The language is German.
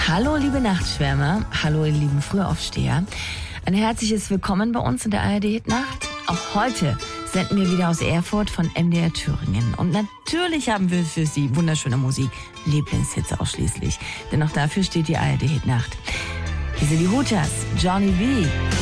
Hallo liebe Nachtschwärmer, hallo ihr lieben Frühaufsteher. Ein herzliches Willkommen bei uns in der ARD Hitnacht. Auch heute senden wir wieder aus Erfurt von MDR Thüringen. Und natürlich haben wir für Sie wunderschöne Musik, Lieblingshits ausschließlich. Denn auch dafür steht die ARD Hitnacht. Hier sind die Hooters, Johnny B.